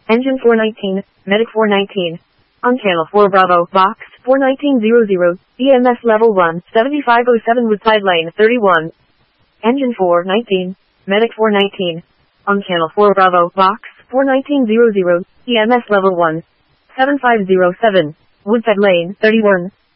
Engine 419, Medic 419. On channel 4 Bravo, box 41900, EMS level 1, 7507 with side lane 31. Engine 419, Medic 419. On channel 4 Bravo, box 41900, EMS level 1, 7507, Woodside lane 31.